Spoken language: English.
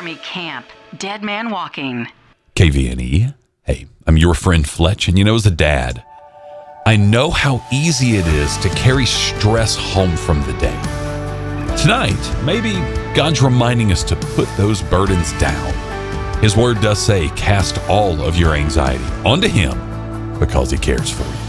Army camp. Dead man walking. KVNE. Hey, I'm your friend Fletch, and as a dad, I know how easy it is to carry stress home from the day. Tonight, maybe God's reminding us to put those burdens down. His word does say, cast all of your anxiety onto Him because He cares for you.